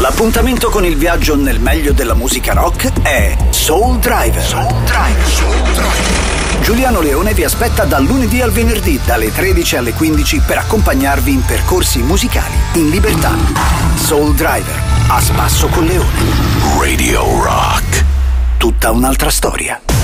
L'appuntamento con il viaggio nel meglio della musica rock è Soul Driver. Giuliano Leone vi aspetta dal lunedì al venerdì, dalle 13 alle 15, per accompagnarvi in percorsi musicali in libertà. Soul Driver, a spasso con Leone. Radio Rock. Tutta un'altra storia.